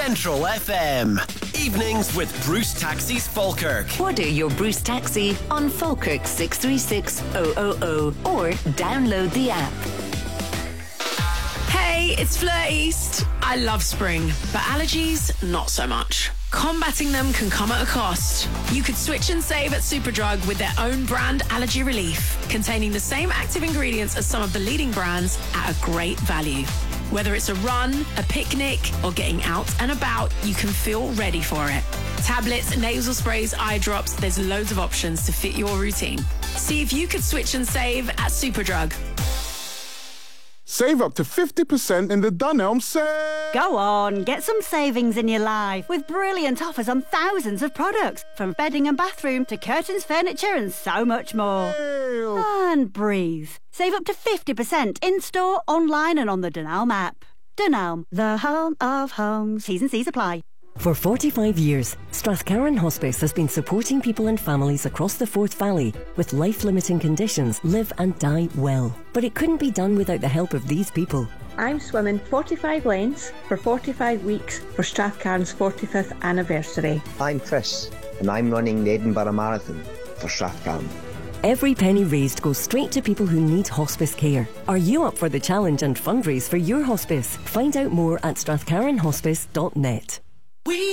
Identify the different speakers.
Speaker 1: Central FM. Evenings with Bruce Taxis Falkirk.
Speaker 2: Order your Bruce Taxi on Falkirk 636000 or download the app.
Speaker 3: Hey, it's Fleur East. I love spring, but allergies, not so much. Combating them can come at a cost. You could switch and save at Superdrug with their own brand Allergy Relief, containing the same active ingredients as some of the leading brands at a great value. Whether it's a run, a picnic, or getting out and about, you can feel ready for it. Tablets, nasal sprays, eye drops, there's loads of options to fit your routine. See if you could switch and save at Superdrug.
Speaker 4: Save up to 50% in the Dunelm sale.
Speaker 5: Go on, get some savings in your life with brilliant offers on thousands of products, from bedding and bathroom to curtains, furniture and so much more.
Speaker 4: Ew.
Speaker 5: And breathe. Save up to 50% in-store, online and on the Dunelm app. Dunelm, the home of homes. T's and C's apply.
Speaker 6: For 45 years, Strathcarron Hospice has been supporting people and families across the Forth Valley with life-limiting conditions live and die well. But it couldn't be done without the help of these people.
Speaker 7: I'm swimming 45 lanes for 45 weeks for Strathcarron's 45th anniversary.
Speaker 8: I'm Chris, and I'm running the Edinburgh Marathon for Strathcarron.
Speaker 6: Every penny raised goes straight to people who need hospice care. Are you up for the challenge and fundraise for your hospice? Find out more at strathcarronhospice.net.